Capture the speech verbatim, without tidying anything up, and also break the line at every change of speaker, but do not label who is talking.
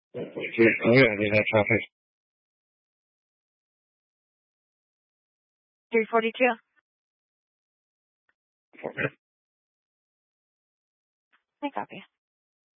Sí, oiga, de la traffic.
three forty-two.
Okay.
I copy.